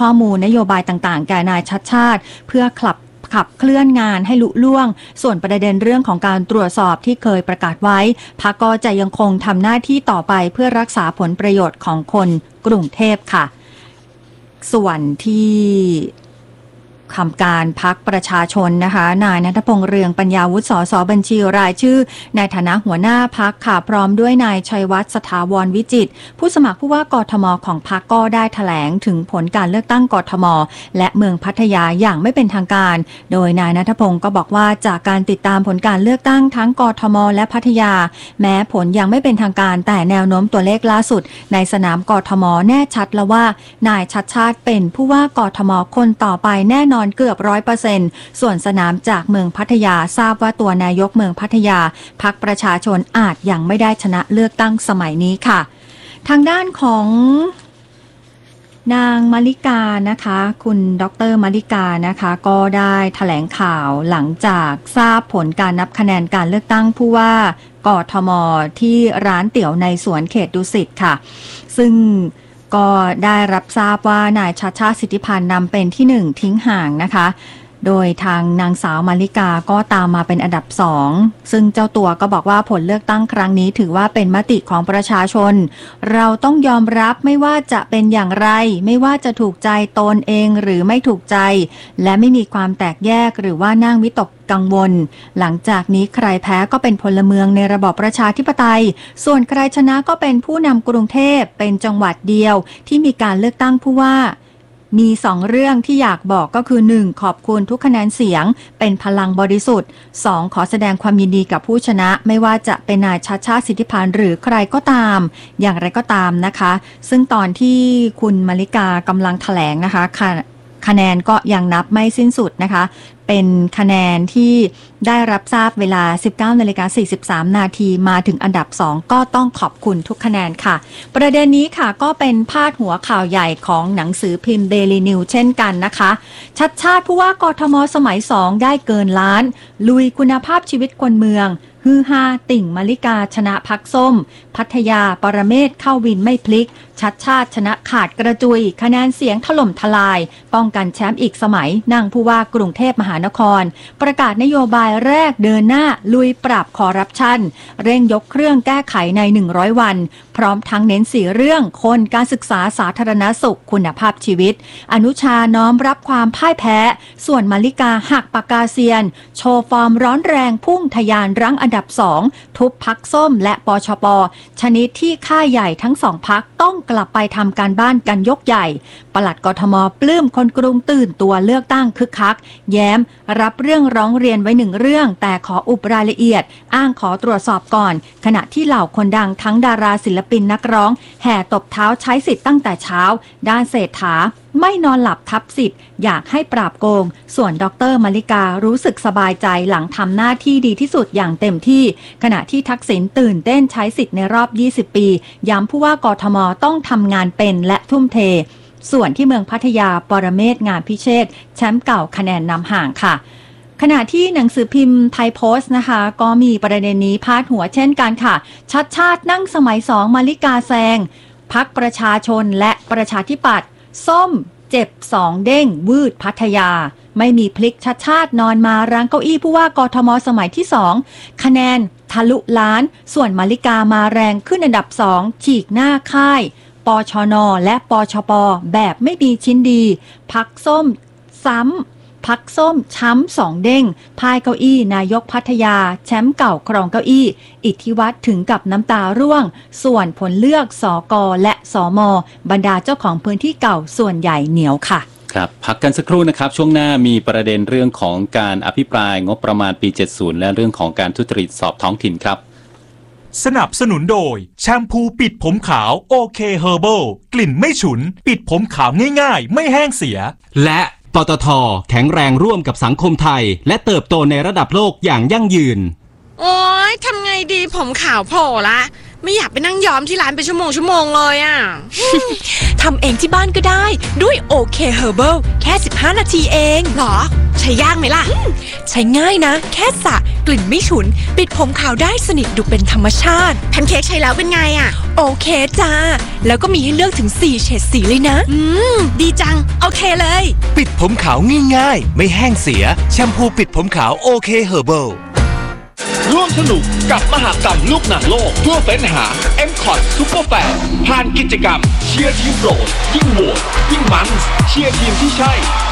ข้อมูลนโยบายต่างๆแก่นายชัชชาติเพื่อขับเคลื่อนงานให้ลุล่วงส่วนประเด็นเรื่องของการตรวจสอบที่เคยประกาศไว้พรรคก็จะยังคงทำหน้าที่ต่อไปเพื่อรักษาผลประโยชน์ของคนกรุงเทพค่ะส่วนที่คำการพรรคประชาชนนะคะนายณัฐพงษ์เรืองปัญญาวุฒิสสบัญชีรายชื่อในฐานะหัวหน้าพรรคค่ะพร้อมด้วยนายชัยวัฒน์สถาวรวิจิตรผู้สมัครผู้ว่ากทมของพรรคก็ได้แถลงถึงผลการเลือกตั้งกทมและเมืองพัทยาอย่างไม่เป็นทางการโดยนายณัฐพงศ์ก็บอกว่าจากการติดตามผลการเลือกตั้งทั้งกทมและพัทยาแม้ผลยังไม่เป็นทางการแต่แนวโน้มตัวเลขล่าสุดในสนามกทมแน่ชัดแล้วว่านายชัชชาติเป็นผู้ว่ากทมคนต่อไปแน่นอนเกือบ 100% ส่วนสนามจากเมืองพัทยาทราบว่าตัวนายกเมืองพัทยาพรรคประชาชนอาจยังไม่ได้ชนะเลือกตั้งสมัยนี้ค่ะทางด้านของนางมาริกานะคะคุณดรมาริกานะคะก็ได้แถลงข่าวหลังจากทราบผลการนับคะแนนการเลือกตั้งผู้ว่ากทมที่ร้านเตี๋ยวในสวนเขตดุสิตค่ะซึ่งก็ได้รับทราบว่านายชัชชาติสิทธิพันธ์นำเป็นที่1ทิ้งห่างนะคะโดยทางนางสาวมาริกาก็ตามมาเป็นอันดับ2ซึ่งเจ้าตัวก็บอกว่าผลเลือกตั้งครั้งนี้ถือว่าเป็นมติของประชาชนเราต้องยอมรับไม่ว่าจะเป็นอย่างไรไม่ว่าจะถูกใจตนเองหรือไม่ถูกใจและไม่มีความแตกแยกหรือว่านั่งวิตกกังวลหลังจากนี้ใครแพ้ก็เป็นพลเมืองในระบอบประชาธิปไตยส่วนใครชนะก็เป็นผู้นำกรุงเทพเป็นจังหวัดเดียวที่มีการเลือกตั้งผู้ว่ามี2เรื่องที่อยากบอกก็คือ 1. ขอบคุณทุกคะแนนเสียงเป็นพลังบริสุทธิ์ 2. ขอแสดงความยินดีกับผู้ชนะไม่ว่าจะเป็นนายชัชชาติสิทธิพันธ์หรือใครก็ตามอย่างไรก็ตามนะคะซึ่งตอนที่คุณมาริกากำลังแถลงนะคะคะแนนก็ยังนับไม่สิ้นสุดนะคะเป็นคะแนนที่ได้รับทราบเวลา 19:43 นาทีมาถึงอันดับ2ก็ต้องขอบคุณทุกคะแนนค่ะประเด็นนี้ค่ะก็เป็นพาดหัวข่าวใหญ่ของหนังสือพิมพ์ Daily News เช่นกันนะคะชัชชาติผู้ว่ากทมสมัย2ได้เกินล้านลุยคุณภาพชีวิตคนเมืองฮือฮาติ่งมาริกาชนะพรรคส้มพัทยาปรเมศเข้าวินไม่พลิกชัชชาติชนะขาดกระจุยคะแนนเสียงถล่มทลายป้องกันแชมป์อีกสมัยนั่งผู้ว่ากรุงเทพมหานครประกาศนโยบายแรกเดินหน้าลุยปราบคอร์รัปชันเร่งยกเครื่องแก้ไขใน100วันพร้อมทั้งเน้น4เรื่องคนการศึกษาสาธารณสุขคุณภาพชีวิตอนุชาน้อมรับความพ่ายแพ้ส่วนมาริกาหักปากกาเซียนโชว์ฟอร์มร้อนแรงพุ่งทะยานรั้งอันดับ2ทุบพรรคส้มและปชป.ชนิดที่ค่ายใหญ่ทั้ง2พรรคต้องกลับไปทำการบ้านกันยกใหญ่ปลัดกทมปลื้มคนกรุงตื่นตัวเลือกตั้งคึกคักแย้มรับเรื่องร้องเรียนไว้1เรื่องแต่ขออุบรายละเอียดอ้างขอตรวจสอบก่อนขณะที่เหล่าคนดังทั้งดาราศิลปินนักร้องแห่ตบเท้าใช้สิทธิ์ตั้งแต่เช้าด้านเศรษฐาไม่นอนหลับทับสิทธิ์อยากให้ปราบโกงส่วนดร.มาริการู้สึกสบายใจหลังทำหน้าที่ดีที่สุดอย่างเต็มที่ขณะที่ทักษิณตื่นเต้นใช้สิทธิ์ในรอบ20ปีย้ำผู้ว่ากทมต้องทำงานเป็นและทุ่มเทส่วนที่เมืองพัทยาปรเมศงานพิเชษแชมป์เก่าคะแนนนำห่างค่ะขณะที่หนังสือพิมพ์ไทยโพสต์นะคะก็มีประเด็นนี้พาดหัวเช่นกันค่ะชัชชาตินั่งสมัย2มาริกาแซงพรรคประชาชนและประชาธิปัตย์ส้มเจ็บ2เด้งวืดพัทยาไม่มีพลิกชัชชาตินอนมารั้งเก้าอี้ผู้ว่ากทมสมัยที่2คะแนนทะลุล้านส่วนมาริกามาแรงขึ้นอันดับ2ฉีกหน้าค่ายปชนและปชปแบบไม่มีชิ้นดีพรรคส้มพรรคส้มช้ำ2เด้งพายเก้าอี้นายกพัทยาแชมป์เก่าครองเก้าอี้อิทธิวัฒน์ถึงกับน้ำตาร่วงส่วนผลเลือกสกและสมบรรดาเจ้าของพื้นที่เก่าส่วนใหญ่เหนียวค่ะครับพักกันสักครู่นะครับช่วงหน้ามีประเด็นเรื่องของการอภิปรายงบประมาณปี70และเรื่องของการทุจริตสอบท้องถิ่นครับสนับสนุนโดยแชมพูปิดผมขาวโอเคเฮอร์เบิลกลิ่นไม่ฉุนปิดผมขาวง่ายๆไม่แห้งเสียและปตท.แข็งแรงร่วมกับสังคมไทยและเติบโตในระดับโลกอย่างยั่งยืนโอ๊ยทำไงดีผมขาวโผล่ละไม่อยากไปนั่งย้อมที่ร้านเป็นชั่วโมงเลยอ่ะทำเองที่บ้านก็ได้ด้วย OK Herbal แค่15 นาทีเองหรอใช้ยากไหมล่ะใช้ง่ายนะแค่สระกลิ่นไม่ฉุนปิดผมขาวได้สนิทดูเป็นธรรมชาติแพนเค้กใช้แล้วเป็นไงอ่ะโอเคจ้าแล้วก็มีให้เลือกถึง4เฉดสีเลยนะดีจังโอเคเลยปิดผมขาวง่ายๆไม่แห้งเสียแชมพูปิดผมขาว OK Herbal ร่วมสนุกกับมหกรรมลูกหนังโลกเพื่อเฟ้นหา M-Cot Super Fan ผ่านกิจกรรมเชียร์ทีมโปรดยิ่งโหวตยิ่งมันเชียร์ทีมที่ใช่